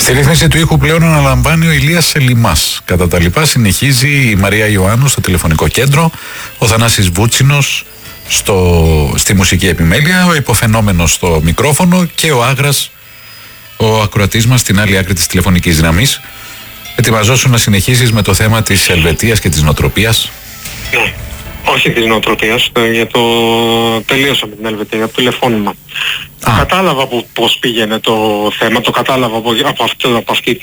Στη ρύθμιση του ήχου πλέον αναλαμβάνει ο Ηλίας Σελιμάς. Κατά τα λοιπά συνεχίζει η Μαρία Ιωάννου στο τηλεφωνικό κέντρο, ο Θανάσης Βούτσινος στη μουσική επιμέλεια, ο υποφαινόμενος στο μικρόφωνο και ο Άγρας, ο ακροατής μας στην άλλη άκρη της τηλεφωνικής γραμμής. Ετοιμαζόσου να συνεχίσεις με το θέμα της Ελβετίας και της νοοτροπίας. Ναι, όχι της νοοτροπίας, τελείωσα με την Ελβετία, για το τηλεφώνημα. Κατάλαβα πώς πήγαινε το θέμα, το κατάλαβα από αυτή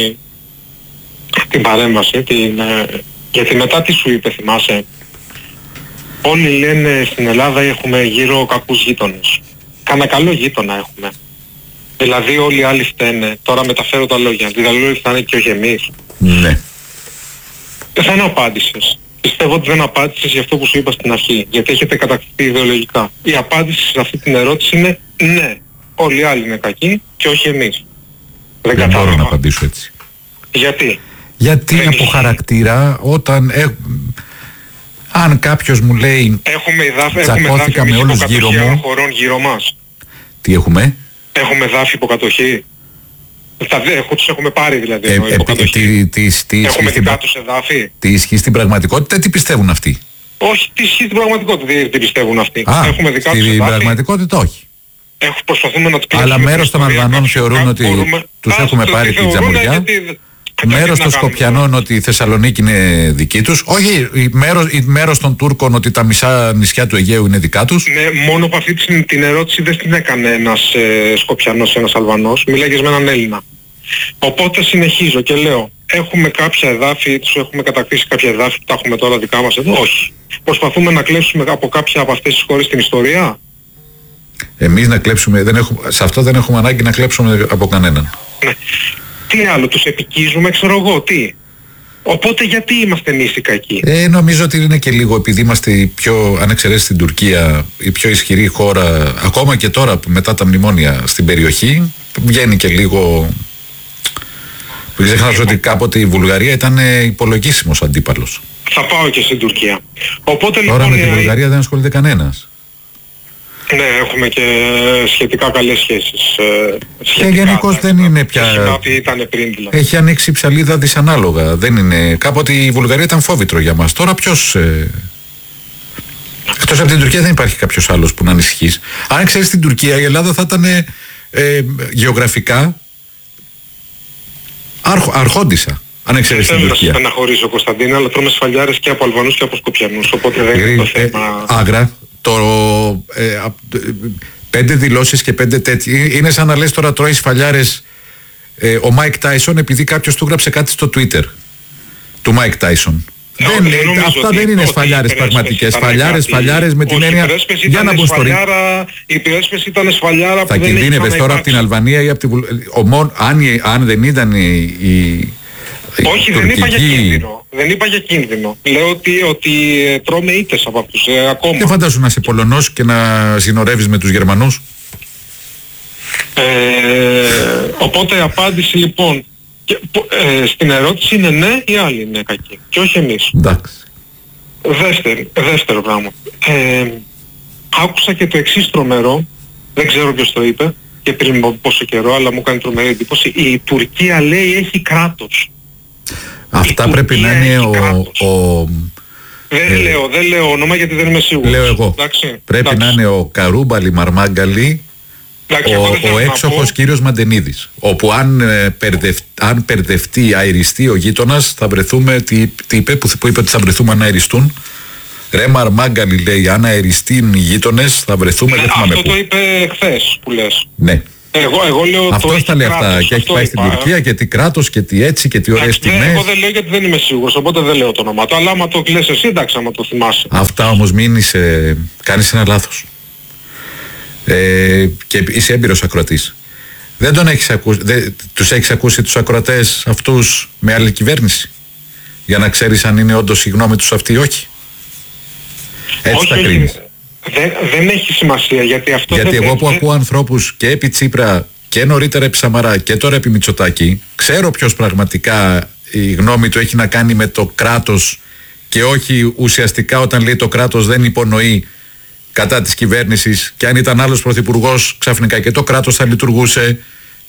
την παρέμβαση, γιατί μετά τι σου είπε, θυμάσαι? Όλοι λένε στην Ελλάδα έχουμε γύρω κακούς γείτονες. Κάνα καλό γείτονα έχουμε. Δηλαδή όλοι οι άλλοι φταίνε. Τώρα μεταφέρω τα λόγια. Δηλαδή όλοι φτάνε και όχι εμείς. Ναι. Δεν απάντησες. Πιστεύω ότι δεν απάντησες για αυτό που σου είπα στην αρχή. Γιατί έχετε κατακτηθεί ιδεολογικά. Η απάντηση σε αυτή την ερώτηση είναι ναι. Όλοι οι άλλοι είναι κακοί και όχι εμείς. Δεν μπορώ να απαντήσω έτσι. Γιατί? Γιατί από χαρακτήρα όταν... αν κάποιος μου λέει τσακώθηκα με όλους γύρω μου... χωρών γύρω μας. Τι έχουμε? Έχουμε δάφη υποκατοχή. Τους έχουμε πάρει δηλαδή. Έχουμε δικά τους εδάφη. Τι ισχύει στην πραγματικότητα, τι πιστεύουν αυτοί? Όχι, τι ισχύει στην πραγματικότητα, τι πιστεύουν αυτοί. Έχουμε δικά τους εδάφη. Στην πραγματικότητα όχι. Προσπαθούμε να τους πιέσουμε. Αλλά μέρος των Αλβανών θεωρούν ότι τους έχουμε πάρει την τζαμουριά. Μέρος των Σκοπιανών ότι η Θεσσαλονίκη είναι δική τους. Όχι, μέρος των Τούρκων ότι τα μισά νησιά του Αιγαίου είναι δικά τους. Ναι, μόνο από αυτή την ερώτηση δεν την έκανε ένας Σκοπιανός, ένας Αλβανός. Μιλάγες με έναν Έλληνα. Οπότε συνεχίζω και λέω, έχουμε κάποια εδάφη, τους έχουμε κατακτήσει κάποια εδάφη που τα έχουμε τώρα δικά μας εδώ? Όχι. Προσπαθούμε να κλέψουμε από κάποια από αυτές τις χώρες την ιστορία. Εμείς να κλέψουμε, σε αυτό δεν έχουμε ανάγκη να κλέψουμε από κανέναν. Ναι. Τι άλλο, τους επικίζουμε, ξέρω εγώ, τι. Οπότε γιατί είμαστε εμείς οι κακοί? Νομίζω ότι είναι και λίγο επειδή είμαστε η πιο, αν εξαιρέσεις την Τουρκία, η πιο ισχυρή χώρα, ακόμα και τώρα μετά τα μνημόνια στην περιοχή, βγαίνει και λίγο... Μην ξεχνάς ότι κάποτε η Βουλγαρία ήταν υπολογίσιμος αντίπαλος. Θα πάω και στην Τουρκία. Οπότε, τώρα με τη Βουλγαρία δεν ασχολείται κανένας. Ναι, έχουμε και σχετικά καλές σχέσεις. Και γενικώς δεν είναι πια... Ήταν πριν, δηλαδή. Έχει ανοίξει η ψαλίδα δυσανάλογα. Δεν είναι... Κάποτε η Βουλγαρία ήταν φόβητρο για μας. Τώρα ποιος... Εκτός από την Τουρκία δεν υπάρχει κάποιος άλλος που να ανησυχείς. Αν ξέρεις την Τουρκία, η Ελλάδα θα ήταν γεωγραφικά αρχόντισσα. Αν ξέρεις την Τουρκία. Δεν θα στεναχωρήσω, Κωνσταντίνα, αλλά τρώμε σφαλιάρες και από Αλβανούς και από Σκοπιανούς. Οπότε δεν είναι το θέμα... Άγρα. 5 δηλώσεις και 5 τέτοιοι. Είναι σαν να λες τώρα τρώει σφαλιάρες ο Μάικ Τάισον επειδή κάποιος του γράψε κάτι στο Twitter του Μάικ Τάισον. Αυτά δεν είναι σφαλιάρες πραγματικές. Σφαλιάρες με την έννοια για να μπουν στο ring. Η υπεράσπιση ήταν σφαλιάρα. Θα κινδύνευες τώρα από την Αλβανία ή από τη Βουλγαρία? Αν δεν ήταν η... Όχι, δεν είπα για κίνδυνο. Λέω ότι τρώμε ήττες από αυτούς ακόμα. Και φαντάσου να είσαι Πολωνός και να συνορεύεις με τους Γερμανούς. Οπότε η απάντηση λοιπόν στην ερώτηση είναι ναι, οι άλλοι είναι κακοί και όχι εμείς. Εντάξει. Δεύτερο πράγμα. Άκουσα και το εξής τρομερό, δεν ξέρω ποιος το είπε και πριν πόσο καιρό, αλλά μου κάνει τρομερή εντύπωση. Η Τουρκία λέει έχει κράτος. Αυτά πρέπει να είναι Δεν λέω όνομα γιατί δεν είμαι σίγουρος. Λέω εγώ. Πρέπει να είναι ο Καρούμπαλη Μαρμάγκαλη, ο έξοχος κύριος Μαντενίδης. Όπου αν περδευτεί, αεριστεί ο γείτονας, θα βρεθούμε, τι είπε, που είπε ότι θα βρεθούμε αν αεριστούν. Ρε Μαρμάγκαλη λέει, αν αεριστούν οι γείτονες θα βρεθούμε, δεν θυμάμαι αυτό το είπε χθες που λες. Ναι. Εγώ λέω αυτός τα λέει αυτά και έχει πάει στην Τουρκία και τι κράτος και τι έτσι και τι ωραίες τιμές. Εγώ δεν λέω γιατί δεν είμαι σίγουρος, οπότε δεν λέω το όνομα του. Αλλά άμα το λες εσύ, εντάξει, άμα το θυμάσαι. Αυτά όμως κάνεις ένα λάθος. Και είσαι έμπειρος ακροατής. Δεν τον έχεις ακούσει, τους έχεις ακούσει τους ακροατές αυτούς με άλλη κυβέρνηση? Για να ξέρεις αν είναι όντως η γνώμη τους αυτή ή όχι. Έτσι τα κρίνεις. Δεν έχει σημασία γιατί αυτό. Γιατί εγώ που ακούω ανθρώπους και επί Τσίπρα και νωρίτερα επί Σαμαρά και τώρα επί Μητσοτάκη, ξέρω ποιος πραγματικά η γνώμη του έχει να κάνει με το κράτος και όχι ουσιαστικά όταν λέει το κράτος δεν υπονοεί κατά της κυβέρνησης, και αν ήταν άλλος πρωθυπουργός ξαφνικά και το κράτος θα λειτουργούσε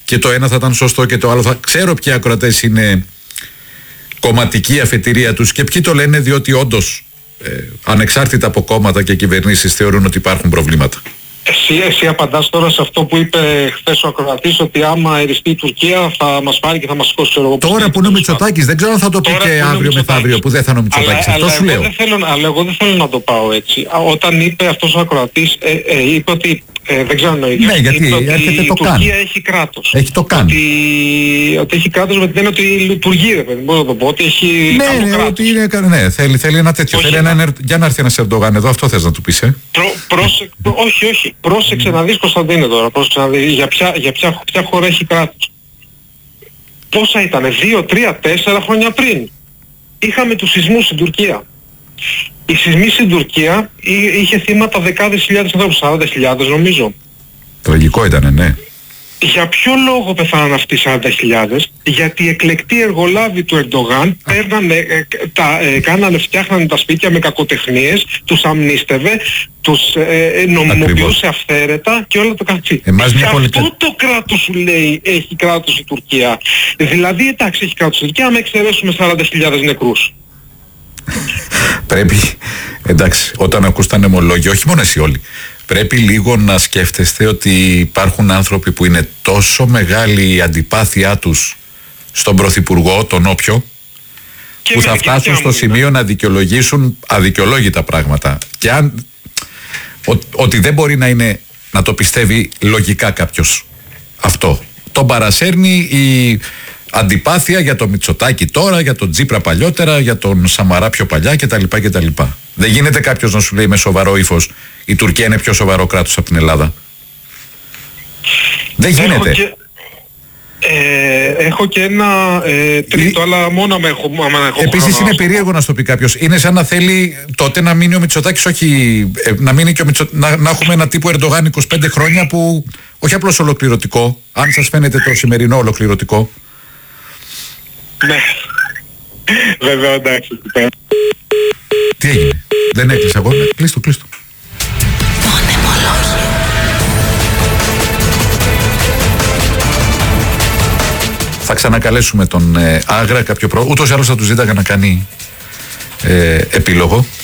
και το ένα θα ήταν σωστό και το άλλο θα. Ξέρω ποιοι ακροατές είναι κομματική αφετηρία τους και ποιοι το λένε διότι όντως ανεξάρτητα από κόμματα και κυβερνήσεις θεωρούν ότι υπάρχουν προβλήματα. Εσύ απαντάς τώρα σε αυτό που είπε χθες ο ακροατής, ότι άμα εριστεί η Τουρκία θα μας πάρει και θα μας σηκώσει. Τώρα που είναι ο Μητσοτάκης, δεν ξέρω αν θα το πει και αύριο μεθαύριο που δεν θα είναι ο Μητσοτάκης. Αυτό σου λέω. Αλλά εγώ δεν θέλω να το πάω έτσι. Όταν είπε αυτός ο ακροατής, είπε ότι δεν ξέρω αν είναι ο ίδιος. Ναι, γιατί έρχεται η το καν. Η Τουρκία έχει κράτος. Έχει το καν. Ότι έχει κράτος με την έννοια ότι λειτουργεί, μπορώ να το πω, ότι έχει κράτος. Ότι είναι, ναι, θέλει ένα τέτοιο. Για να έρθει ένας Ερντογάν εδώ, αυτό θες να του πεις, όχι. Πρόσεξε να δεις, Κωνσταντίνε, τώρα. Πρόσεξε να δεις για ποια χώρα έχει κράτος. Πόσα ήτανε, 2, 3, 4 χρόνια πριν. Είχαμε τους σεισμούς στην Τουρκία. Οι σεισμοί στην Τουρκία είχε θύματα δεκάδες χιλιάδες ανθρώπους, 40.000 νομίζω. Τραγικό ήτανε, ναι. Για ποιο λόγο πεθάναν αυτοί οι 40.000? Γιατί οι εκλεκτοί εργολάβοι του Ερντογάν φτιάχνανε τα σπίτια με κακοτεχνίες, τους αμνίστευε, τους νομιμοποιούσε αυθαίρετα και όλα το καθεξής. Και αυτό το κράτος σου λέει έχει κράτος η Τουρκία. Δηλαδή εντάξει έχει κράτος η Τουρκία, άμα εξαιρέσουμε 40.000 νεκρούς. Πρέπει, εντάξει, όταν ακούς τα νεμολόγια, όχι μόνο εσύ όλοι, πρέπει λίγο να σκέφτεστε ότι υπάρχουν άνθρωποι που είναι τόσο μεγάλη η αντιπάθειά τους στον Πρωθυπουργό, τον όποιο, που θα φτάσουν στο σημείο να δικαιολογήσουν αδικαιολόγητα πράγματα. Και ότι δεν μπορεί να είναι, να το πιστεύει λογικά κάποιος αυτό. Τον παρασέρνει η αντιπάθεια για τον Μητσοτάκη τώρα, για τον Τσίπρα παλιότερα, για τον Σαμαρά πιο παλιά κτλ. Δεν γίνεται κάποιος να σου λέει με σοβαρό ύφος η Τουρκία είναι πιο σοβαρό κράτος από την Ελλάδα. Δεν γίνεται. Έχω και ένα τρίτο, αλλά μόνο άμα έχω επίσης είναι περίεργο να στο πει κάποιος. Είναι σαν να θέλει τότε να μείνει ο Μητσοτάκης, όχι να μείνει και να έχουμε ένα τύπου Ερντογάν 25 χρόνια που όχι απλώς ολοκληρωτικό, αν σας φαίνεται το σημερινό ολοκληρωτικό. Ναι, βέβαια, εντάξει. Τι έγινε, δεν έκλεισα εγώ, κλείστο. Θα ξανακαλέσουμε τον Άγρα κάποιο ούτως ή άλλως θα του ζήταγα να κάνει επίλογο.